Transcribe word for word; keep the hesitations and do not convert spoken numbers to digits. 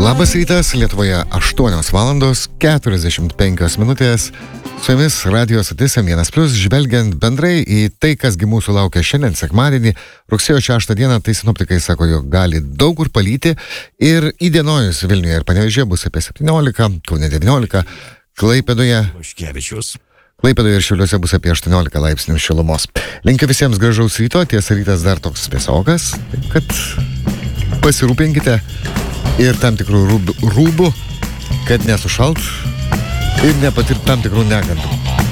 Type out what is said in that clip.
Labas rytas, Lietuvoje aštuonios valandos keturiasdešimt penkios minutės. Su jumis radio stotis M vienas plius, žvelgiant bendrai į tai, kasgi mūsų laukia šiandien sekmadienį, rugsėjo šeštą dieną, tai sinoptikai sako, jog gali daug kur palyti ir įdienojus Vilniuje ir Panevėžyje bus apie septyniolika, Kaune devyniolika, Klaipėdoje Klaipėdoje ir Šiauliuose bus apie aštuoniolika laipsnių šilumos. Linkiu visiems gražaus ryto, tiesa rytas dar toks vėsokas, taip kad pasirūpinkite ir tam tikrų rūbų, rūbų kad nesušalt ir nepatirt tam tikrų negandų.